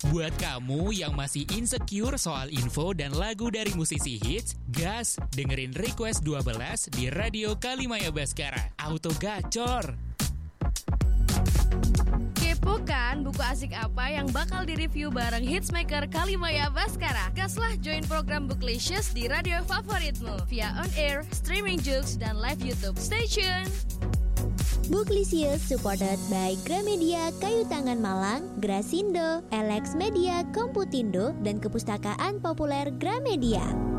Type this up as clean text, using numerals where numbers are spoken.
Buat kamu yang masih insecure soal info dan lagu dari musisi hits, gas, dengerin Request 12 di Radio Kalimaya Baskara. Auto gacor! Kepo kan buku asik apa yang bakal direview bareng hitsmaker Kalimaya Baskara? Gaslah join program Booklicious di radio favoritmu via on-air, streaming Joox, dan live YouTube. Stay tune! Booklicious supported by Gramedia Kayu Tangan Malang, Grasindo, Alex Media Komputindo, dan Kepustakaan Populer Gramedia.